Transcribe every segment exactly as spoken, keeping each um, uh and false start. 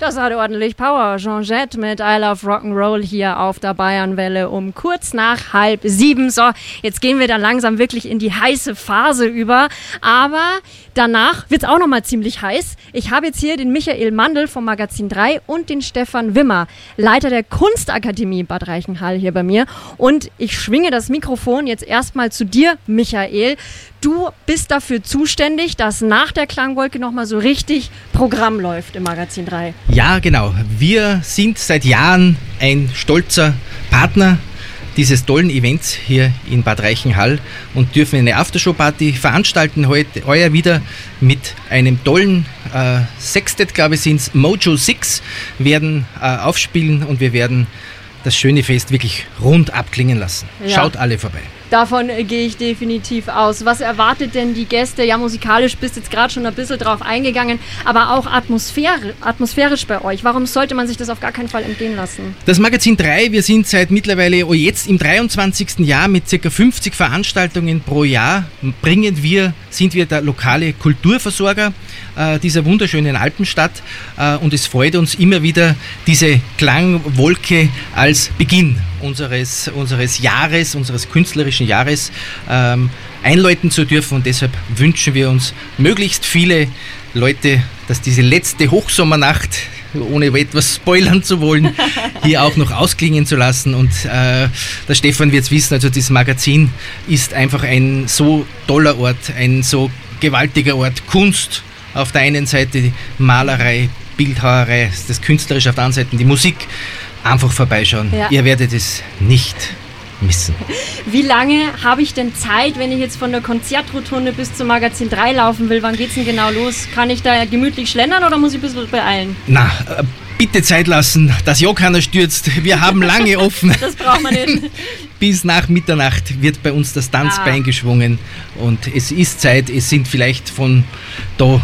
Das hat ordentlich Power. Jean Jett mit I Love Rock'n'Roll hier auf der Bayernwelle um kurz nach halb sieben. So, jetzt gehen wir dann langsam wirklich in die heiße Phase über. Aber danach wird es auch nochmal ziemlich heiß. Ich habe jetzt hier den Michael Mandl vom Magazin drei und den Stefan Wimmer, Leiter der Kunstakademie Bad Reichenhall hier bei mir. Und ich schwinge das Mikrofon jetzt erstmal zu dir, Michael. Du bist dafür zuständig, dass nach der Klangwolke nochmal so richtig Programm läuft im Magazin drei. Ja, genau. Wir sind seit Jahren ein stolzer Partner dieses tollen Events hier in Bad Reichenhall und dürfen eine Aftershow-Party veranstalten heute, heuer wieder mit einem tollen äh, Sextet, glaube ich, sind es, Mojo six, werden äh, aufspielen und wir werden das schöne Fest wirklich rund abklingen lassen. Ja. Schaut alle vorbei. Davon äh, gehe ich definitiv aus. Was erwartet denn die Gäste? Ja, musikalisch bist jetzt gerade schon ein bisschen drauf eingegangen, aber auch Atmosphäre, atmosphärisch bei euch. Warum sollte man sich das auf gar keinen Fall entgehen lassen? Das Magazin drei, wir sind seit mittlerweile, oh jetzt im dreiundzwanzigsten Jahr mit ca. fünfzig Veranstaltungen pro Jahr, bringen wir, sind wir der lokale Kulturversorger äh, dieser wunderschönen Alpenstadt äh, und es freut uns immer wieder, diese Klangwolke als Beginn unseres, unseres Jahres, unseres künstlerischen Jahres ähm, einläuten zu dürfen und deshalb wünschen wir uns möglichst viele Leute, dass diese letzte Hochsommernacht, ohne etwas spoilern zu wollen, hier auch noch ausklingen zu lassen und äh, der Stefan wird es wissen, also das Magazin ist einfach ein so toller Ort, ein so gewaltiger Ort, Kunst auf der einen Seite, Malerei, Bildhauerei, das Künstlerische auf der anderen Seite, die Musik. Einfach vorbeischauen. Ja. Ihr werdet es nicht missen. Wie lange habe ich denn Zeit, wenn ich jetzt von der Konzertrotunde bis zum Magazin drei laufen will? Wann geht's denn genau los? Kann ich da gemütlich schlendern oder muss ich ein bisschen beeilen? Na, äh, bitte Zeit lassen, dass ja keiner stürzt. Wir haben lange offen. Das braucht man nicht. Bis nach Mitternacht wird bei uns das Tanzbein ah. geschwungen und es ist Zeit, es sind vielleicht von da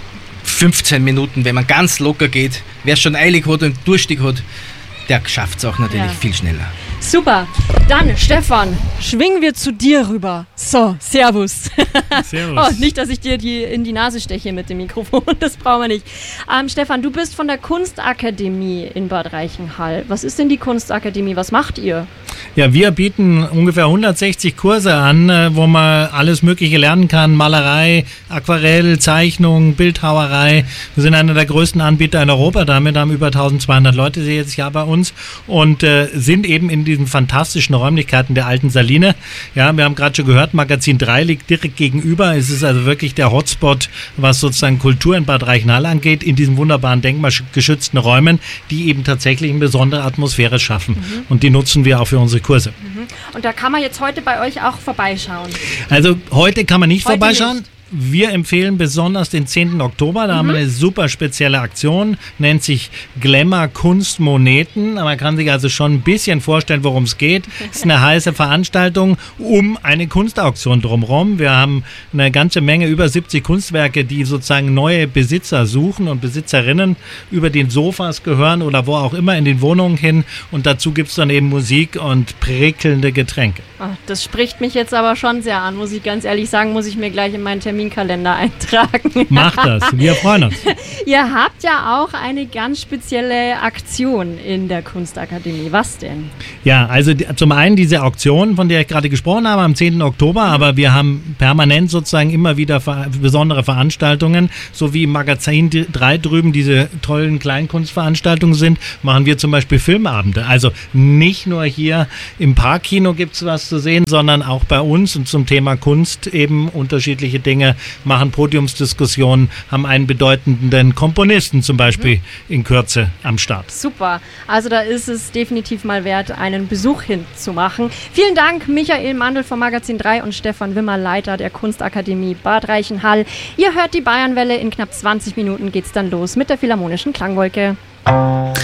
fünfzehn Minuten, wenn man ganz locker geht. Wer schon eilig hat und durstig hat, der schafft es auch natürlich ja. viel schneller. Super. Dann, Stefan, schwingen wir zu dir rüber. So, servus. Servus. Oh, nicht, dass ich dir die in die Nase steche mit dem Mikrofon, das brauchen wir nicht. Ähm, Stefan, du bist von der Kunstakademie in Bad Reichenhall. Was ist denn die Kunstakademie? Was macht ihr? Ja, wir bieten ungefähr hundertsechzig Kurse an, wo man alles Mögliche lernen kann. Malerei, Aquarell, Zeichnung, Bildhauerei. Wir sind einer der größten Anbieter in Europa. Damit haben über eintausendzweihundert Leute jedes Jahr bei uns und äh, sind eben in diesen fantastischen Räumlichkeiten der alten Saline. Ja, wir haben gerade schon gehört, Magazin drei liegt direkt gegenüber. Es ist also wirklich der Hotspot, was sozusagen Kultur in Bad Reichenhall angeht, in diesen wunderbaren denkmalgeschützten Räumen, die eben tatsächlich eine besondere Atmosphäre schaffen. Mhm. Und die nutzen wir auch für unsere Kurse. Mhm. Und da kann man jetzt heute bei euch auch vorbeischauen? Also heute kann man nicht heute vorbeischauen. Nicht. Wir empfehlen besonders den zehnten Oktober, da mhm. haben wir eine super spezielle Aktion, nennt sich Glamour Kunst Moneten. Man kann sich also schon ein bisschen vorstellen, worum es geht. Es ist eine heiße Veranstaltung um eine Kunstauktion drumherum. Wir haben eine ganze Menge, über siebzig Kunstwerke, die sozusagen neue Besitzer suchen und Besitzerinnen über den Sofas gehören oder wo auch immer in den Wohnungen hin. Und dazu gibt es dann eben Musik und prickelnde Getränke. Oh, das spricht mich jetzt aber schon sehr an, muss ich ganz ehrlich sagen, muss ich mir gleich in meinen Termin Kalender eintragen. Macht das, wir freuen uns. Ihr habt ja auch eine ganz spezielle Aktion in der Kunstakademie. Was denn? Ja, also die, zum einen diese Auktion, von der ich gerade gesprochen habe, am zehnten Oktober, mhm. aber wir haben permanent sozusagen immer wieder ver- besondere Veranstaltungen, so wie im Magazin drei drüben diese tollen Kleinkunstveranstaltungen sind, machen wir zum Beispiel Filmabende. Also nicht nur hier im Parkkino gibt es was zu sehen, sondern auch bei uns und zum Thema Kunst eben unterschiedliche Dinge, machen Podiumsdiskussionen, haben einen bedeutenden Komponisten zum Beispiel mhm. in Kürze am Start. Super, also da ist es definitiv mal wert, einen Besuch hinzumachen. Vielen Dank, Michael Mandl vom Magazin drei und Stefan Wimmer, Leiter der Kunstakademie Bad Reichenhall. Ihr hört die Bayernwelle, in knapp zwanzig Minuten geht's dann los mit der Philharmonischen Klangwolke.